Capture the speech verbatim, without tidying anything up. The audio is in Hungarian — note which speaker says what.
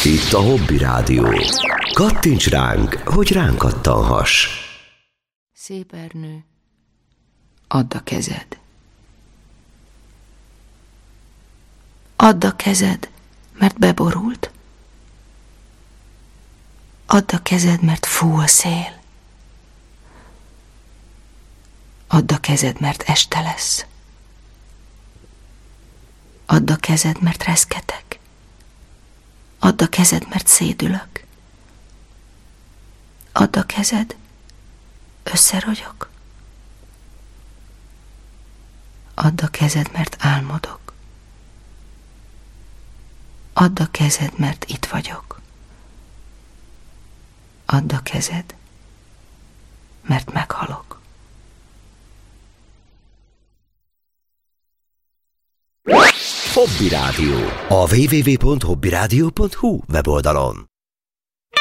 Speaker 1: Itt a Hobby Rádió. Kattints ránk, hogy ránk kattanhass.
Speaker 2: Szép Ernő, add a kezed. Add a kezed, mert beborult. Add a kezed, mert fú a szél. Add a kezed, mert este lesz. Add a kezed, mert reszketek. Add a kezed, mert szédülök. Add a kezed, összerogyok. Add a kezed, mert álmodok. Add a kezed, mert itt vagyok. Add a kezed, mert meghalok.
Speaker 1: Hobby Rádió. A double-u double-u double-u pont hobby rádió pont hu weboldalon.